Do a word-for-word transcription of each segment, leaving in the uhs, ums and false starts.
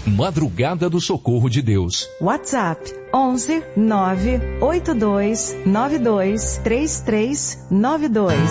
Madrugada do Socorro de Deus. WhatsApp onze nove oito dois nove dois três três nove dois.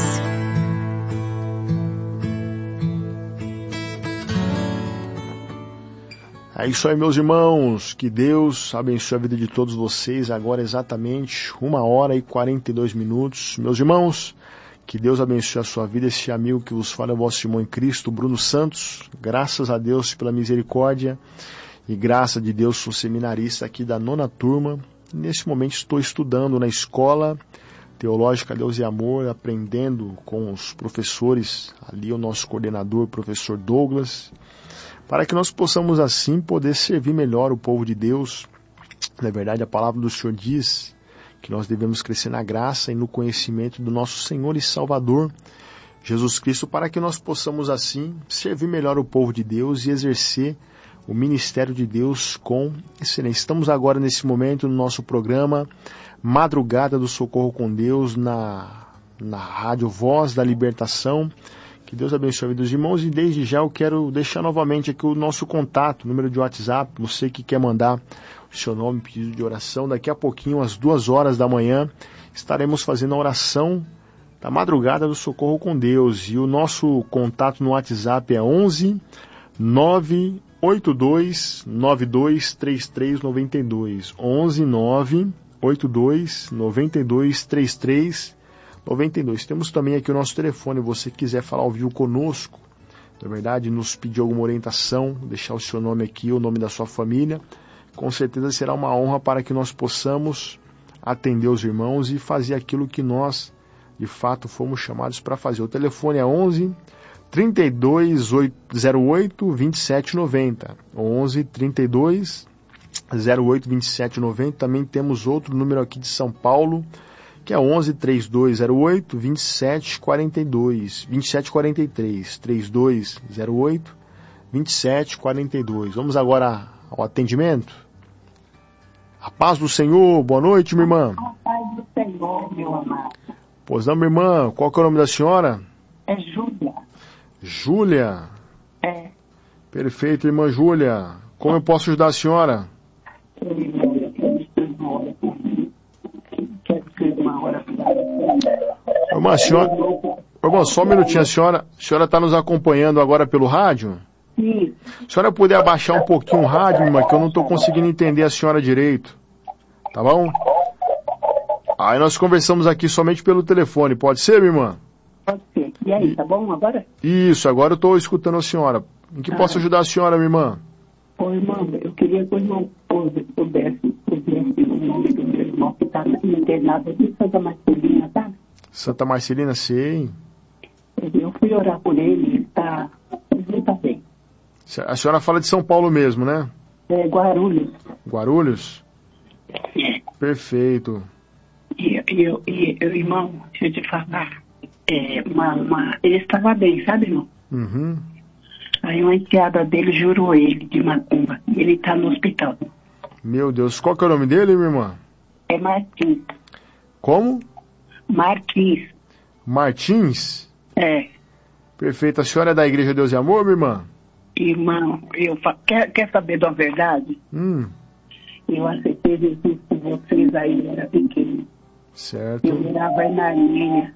É isso aí, meus irmãos. Que Deus abençoe a vida de todos vocês. Agora exatamente uma hora e quarenta e dois minutos. Meus irmãos, que Deus abençoe a sua vida. Esse amigo que vos fala é o vosso irmão em Cristo, Bruno Santos. Graças a Deus pela misericórdia e graça de Deus, sou seminarista aqui da nona turma. Nesse momento estou estudando na escola Teológica Deus e Amor, aprendendo com os professores, ali o nosso coordenador, o professor Douglas, para que nós possamos assim poder servir melhor o povo de Deus. Na verdade, a palavra do Senhor diz que nós devemos crescer na graça e no conhecimento do nosso Senhor e Salvador, Jesus Cristo, para que nós possamos assim servir melhor o povo de Deus e exercer o ministério de Deus com excelência. Estamos agora nesse momento no nosso programa Madrugada do Socorro com Deus, na, na Rádio Voz da Libertação. Que Deus abençoe a vida dos irmãos, e desde já eu quero deixar novamente aqui o nosso contato, número de WhatsApp, você que quer mandar o seu nome, pedido de oração. Daqui a pouquinho, às duas horas da manhã, estaremos fazendo a oração da Madrugada do Socorro com Deus, e o nosso contato no WhatsApp é onze nove oito dois nove dois três três nove dois, onze nove oito dois nove dois três três nove dois. Temos também aqui o nosso telefone, você quiser falar ao vivo conosco, na verdade, nos pedir alguma orientação, deixar o seu nome aqui, o nome da sua família, com certeza será uma honra para que nós possamos atender os irmãos e fazer aquilo que nós, de fato, fomos chamados para fazer. O telefone é onze trinta e dois zero oito vinte e sete noventa, onze trinta e dois zero oito vinte e sete noventa. Também temos outro número aqui de São Paulo, que é onze trinta e dois zero oito vinte e sete quarenta e dois, vinte e sete quarenta e três, trinta e dois zero oito vinte e sete quarenta e dois. Vamos agora ao atendimento. A paz do Senhor, boa noite, minha irmã. A paz do Senhor, meu amado. Pois não, minha irmã, qual que é o nome da senhora? É Júlia. Júlia? É. Perfeito, irmã Júlia. Como eu posso ajudar a senhora? Irmã, a senhora... Irmã, só um minutinho, a senhora a senhora está nos acompanhando agora pelo rádio? Sim. A senhora puder abaixar um pouquinho o rádio, irmã, que eu não estou conseguindo entender a senhora direito. Tá bom? Aí nós conversamos aqui somente pelo telefone, pode ser, minha irmã? Pode ser. E aí, tá bom agora? Isso, agora eu estou escutando a senhora. Em que ah. posso ajudar a senhora, minha irmã? Ô, irmão, eu queria que o irmão pudesse, pudesse o nome do meu irmão que está internado aqui em Santa Marcelina, tá? Santa Marcelina, sei. Eu fui orar por ele, ele está ele tá bem. A senhora fala de São Paulo mesmo, né? É, Guarulhos. Guarulhos? É. Perfeito. E, e, e, irmão, deixa eu te falar, é, uma, uma, ele estava bem, sabe, irmão? Uhum. Aí uma enteada dele jurou ele de macumba, e ele está no hospital. Meu Deus, qual que é o nome dele, minha irmã? É Martins. Como? Martins. Martins? É. Perfeito. A senhora é da Igreja Deus e Amor, minha irmã? Irmão, eu fa... quer, quer saber da verdade? Hum. Eu aceitei Jesus com vocês aí, eu era pequeno. Certo. Eu morava aí na Armênia.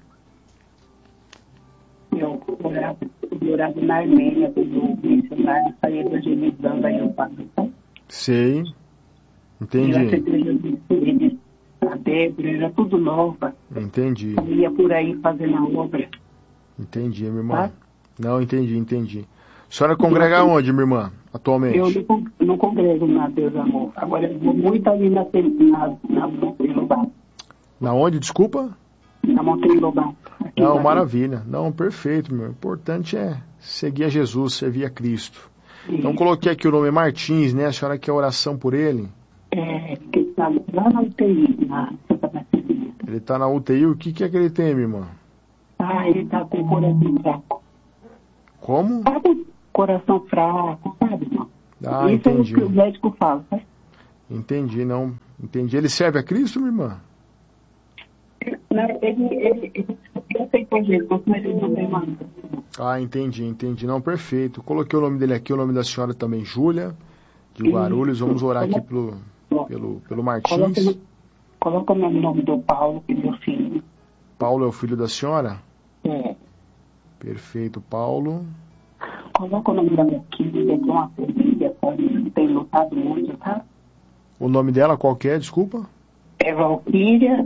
Eu morava, eu morava na Armênia, quando o missionário saía evangelizando aí o padre. Sei. Entendi. Eu aceitei Jesus com ele. A Débora era tudo nova. Entendi. Eu ia por aí fazendo a obra. Entendi, minha irmã. Tá? Não, entendi, entendi. A senhora congrega eu, onde, minha irmã, atualmente? Eu não, não congrego na Deus Amor. Agora eu vou muito ali na, na, na Monteiro Lobato. Na onde, desculpa? Na Monteiro Lobato. Não, maravilha. Não, perfeito, meu. O importante é seguir a Jesus, servir a Cristo. Sim. Então coloquei aqui o nome Martins, né? A senhora quer oração por ele? É, que está lá na U T I, na Santa Marcelina. Ele está na U T I, o que, que é que ele tem, minha irmã? Ah, ele está com o coração fraco. Como? Sabe, coração fraco, sabe, irmão? Ah, isso entendi. é o que o médico fala, né? Entendi, não. Entendi. Ele serve a Cristo, minha irmã? Não, ele, ele, ele, ele aceitou Jesus, mas ele não tem mais. Ah, entendi, entendi. Não, perfeito. Coloquei o nome dele aqui, o nome da senhora também, Júlia, de Guarulhos. Vamos orar aqui pelo, pelo, pelo Martins. Coloca o nome do Paulo, que é meu filho. Paulo é o filho da senhora? É. Perfeito, Paulo. Coloca o nome da minha filha, que é uma família, tem lutado muito, tá? O nome dela qual que é, desculpa? É Valquíria.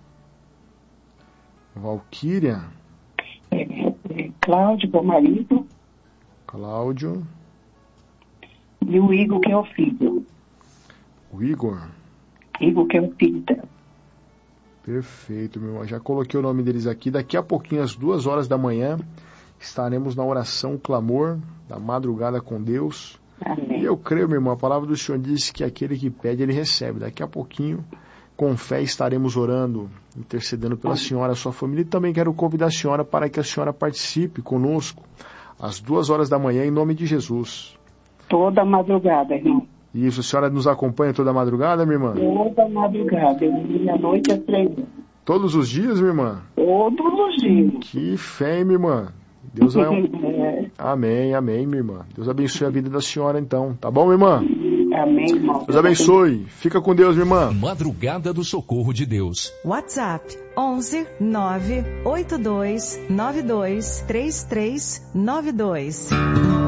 Valquíria. É, é Cláudio, meu marido. Cláudio. E o Igor, que é o filho. O Igor. Igor, que é o filho dela. Perfeito, meu irmão. Já coloquei o nome deles aqui. Daqui a pouquinho, às duas horas da manhã, estaremos na oração clamor da madrugada com Deus. Amém. E eu creio, meu irmão, a palavra do Senhor diz que aquele que pede, ele recebe. Daqui a pouquinho, com fé, estaremos orando, intercedendo pela senhora, a sua família. E também quero convidar a senhora para que a senhora participe conosco às duas horas da manhã, em nome de Jesus. Toda madrugada, irmão. Isso, a senhora nos acompanha toda madrugada, minha irmã? Toda madrugada, eu vim à noite às três horas. Todos os dias, minha irmã? Todos os dias. Que fé, hein, minha irmã? Deus vai... Amém, amém, minha irmã. Deus abençoe a vida da senhora, então. Tá bom, minha irmã? Amém, irmão. Deus abençoe. Fica com Deus, minha irmã. Madrugada do Socorro de Deus. WhatsApp onze nove oito dois nove dois três três nove dois.